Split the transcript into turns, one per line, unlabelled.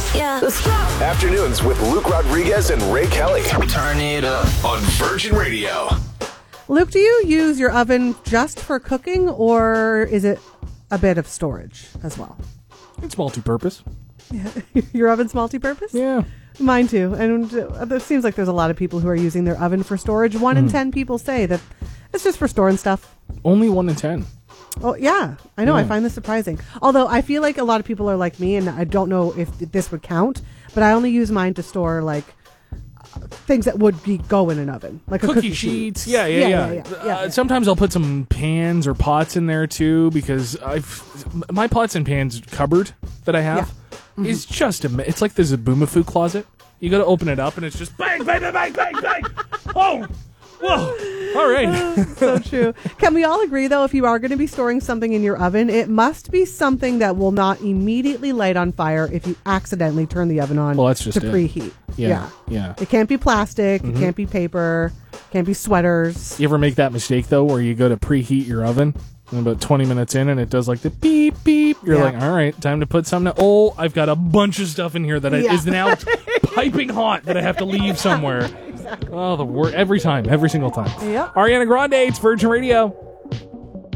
Yeah.
Afternoons with Luke Rodriguez and Ray Kelly.
Turn it up
On Virgin Radio.
Luke, do you use your oven just for cooking, or is it a bit of storage as well?
It's multi-purpose.
Your oven's multi-purpose?
Yeah.
Mine too. And it seems like there's a lot of people who are using their oven for storage. 1 in 10 people say that it's just for storing stuff.
Only 1 in 10.
Oh, yeah. I know.
Yeah.
I find this surprising. Although I feel like a lot of people are like me, and I don't know if this would count, but I only use mine to store, like, things that would go in an oven. Like a cookie
sheets.
sheet.
Yeah. Sometimes I'll put some pans or pots in there, too, because my pots and pans cupboard that I have is just it's like there's a Boomafu closet. You got to open it up, and it's just bang, bang, bang, bang, bang, bang. Oh, whoa. All right.
So true. Can we all agree, though, if you are going to be storing something in your oven, it must be something that will not immediately light on fire if you accidentally turn the oven on
that's just
to
it.
preheat.
Yeah.
It can't be plastic. It can't be paper. Can't be sweaters.
You ever make that mistake, though, where you go to preheat your oven, and about 20 minutes in, and it does like the beep, beep. You're like, all right, time to put something. Oh, I've got a bunch of stuff in here that is now piping hot that I have to leave somewhere. Exactly. Oh, the word every time, every single time.
Yep.
Ariana Grande, it's Virgin Radio.